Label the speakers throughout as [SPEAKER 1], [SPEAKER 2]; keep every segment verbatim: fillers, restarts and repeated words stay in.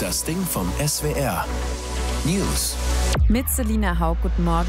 [SPEAKER 1] Das Ding vom S W R. News.
[SPEAKER 2] Mit Selina Haug, guten Morgen.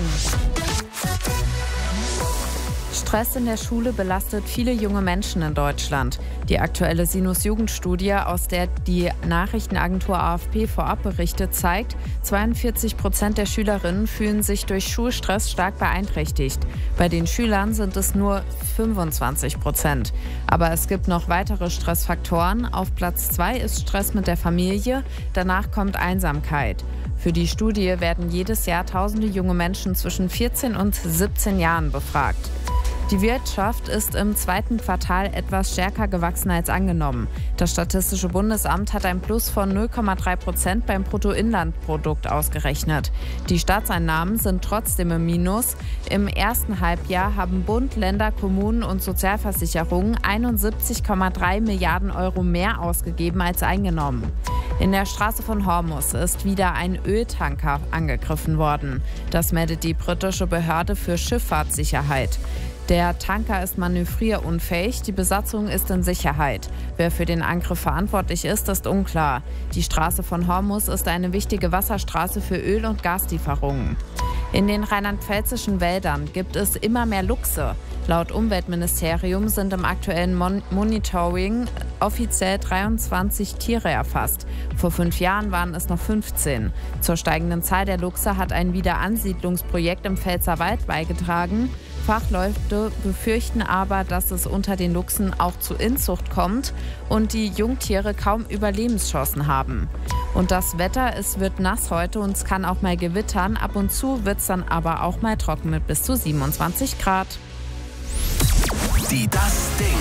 [SPEAKER 2] Stress in der Schule belastet viele junge Menschen in Deutschland. Die aktuelle Sinus-Jugendstudie, aus der die Nachrichtenagentur A F P vorab berichtet, zeigt, zweiundvierzig Prozent der Schülerinnen fühlen sich durch Schulstress stark beeinträchtigt. Bei den Schülern sind es nur fünfundzwanzig Prozent. Aber es gibt noch weitere Stressfaktoren. Auf Platz zwei ist Stress mit der Familie, danach kommt Einsamkeit. Für die Studie werden jedes Jahr tausende junge Menschen zwischen vierzehn und siebzehn Jahren befragt. Die Wirtschaft ist im zweiten Quartal etwas stärker gewachsen als angenommen. Das Statistische Bundesamt hat ein Plus von null Komma drei Prozent beim Bruttoinlandprodukt ausgerechnet. Die Staatseinnahmen sind trotzdem im Minus. Im ersten Halbjahr haben Bund, Länder, Kommunen und Sozialversicherungen einundsiebzig Komma drei Milliarden Euro mehr ausgegeben als eingenommen. In der Straße von Hormuz ist wieder ein Öltanker angegriffen worden. Das meldet die britische Behörde für Schifffahrtssicherheit. Der Tanker ist manövrierunfähig, die Besatzung ist in Sicherheit. Wer für den Angriff verantwortlich ist, ist unklar. Die Straße von Hormuz ist eine wichtige Wasserstraße für Öl- und Gaslieferungen. In den rheinland-pfälzischen Wäldern gibt es immer mehr Luchse. Laut Umweltministerium sind im aktuellen Mon- Monitoring offiziell dreiundzwanzig Tiere erfasst. Vor fünf Jahren waren es noch fünfzehn. Zur steigenden Zahl der Luchse hat ein Wiederansiedlungsprojekt im Pfälzerwald beigetragen. Fachleute befürchten aber, dass es unter den Luchsen auch zu Inzucht kommt und die Jungtiere kaum Überlebenschancen haben. Und das Wetter, es wird nass heute und es kann auch mal gewittern. Ab und zu wird es dann aber auch mal trocken mit bis zu siebenundzwanzig Grad.
[SPEAKER 1] Die Das Ding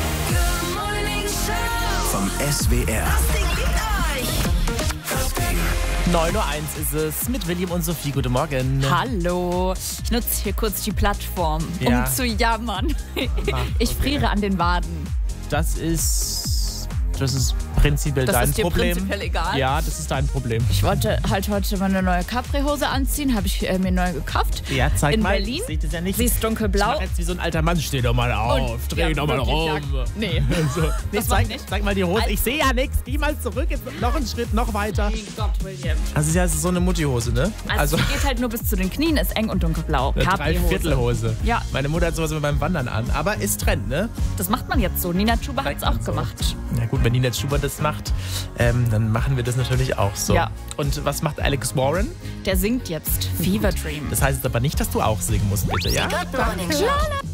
[SPEAKER 1] vom S W R.
[SPEAKER 3] neun Uhr eins ist es mit William und Sophie. Guten Morgen.
[SPEAKER 4] Hallo. Ich nutze hier kurz die Plattform,
[SPEAKER 3] Ja.
[SPEAKER 4] um zu jammern.
[SPEAKER 3] Ach,
[SPEAKER 4] Ich
[SPEAKER 3] okay.
[SPEAKER 4] friere an den Waden.
[SPEAKER 3] Das ist, das ist prinzipiell
[SPEAKER 4] Das
[SPEAKER 3] dein
[SPEAKER 4] ist dir
[SPEAKER 3] Problem.
[SPEAKER 4] prinzipiell egal?
[SPEAKER 3] Ja, das ist dein Problem.
[SPEAKER 4] Ich wollte halt heute mal eine neue Capri-Hose anziehen. Habe ich äh, mir neu gekauft.
[SPEAKER 3] Ja, zeig
[SPEAKER 4] In
[SPEAKER 3] mal.
[SPEAKER 4] Berlin.
[SPEAKER 3] Seht es ja nicht.
[SPEAKER 4] Sie ist
[SPEAKER 3] Ich
[SPEAKER 4] dunkelblau.
[SPEAKER 3] mach jetzt wie so ein alter Mann. Steh doch mal auf.
[SPEAKER 4] Und-
[SPEAKER 3] Dreh
[SPEAKER 4] ja,
[SPEAKER 3] doch mal
[SPEAKER 4] wirklich,
[SPEAKER 3] rum.
[SPEAKER 4] ja. Nee.
[SPEAKER 3] So. Nee,
[SPEAKER 4] Das mach ich
[SPEAKER 3] zeig,
[SPEAKER 4] nicht.
[SPEAKER 3] zeig mal die Hose.
[SPEAKER 4] Al-
[SPEAKER 3] Ich sehe ja nichts. Geh mal zurück. Jetzt noch einen Schritt, noch weiter.
[SPEAKER 4] Mein Gott, William.
[SPEAKER 3] Das ist ja so eine Mutti-Hose, ne?
[SPEAKER 4] Also, die geht halt nur bis zu den Knien, ist eng und dunkelblau.
[SPEAKER 3] eine
[SPEAKER 4] Capri-Hose.
[SPEAKER 3] Dreiviertelhose.
[SPEAKER 4] Ja.
[SPEAKER 3] Meine Mutter hat sowas immer beim Wandern an. Aber ist Trend, ne?
[SPEAKER 4] Das macht man jetzt so. Nina Chuba hat es
[SPEAKER 3] Zeigt man
[SPEAKER 4] auch
[SPEAKER 3] so.
[SPEAKER 4] gemacht.
[SPEAKER 3] Ja gut, wenn Nina Chuba das macht, ähm, dann machen wir das natürlich auch so.
[SPEAKER 4] Ja.
[SPEAKER 3] Und was macht Alex Warren?
[SPEAKER 4] Der singt jetzt Fever Dream.
[SPEAKER 3] Das heißt jetzt aber nicht, dass du auch singen musst, bitte, ja?
[SPEAKER 1] Good Morning Show.